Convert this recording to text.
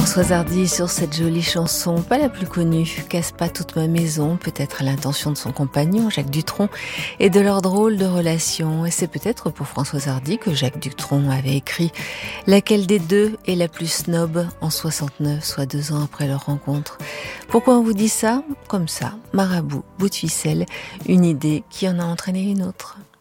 Françoise Hardy sur cette jolie chanson, pas la plus connue, Casse pas toute ma maison, peut-être à l'intention de son compagnon Jacques Dutronc et de leur drôle de relation. Et c'est peut-être pour Françoise Hardy que Jacques Dutronc avait écrit Laquelle des deux est la plus snob en 69, soit 2 ans après leur rencontre. Pourquoi on vous dit ça? Comme ça, marabout, bout de ficelle, une idée qui en a entraîné une autre.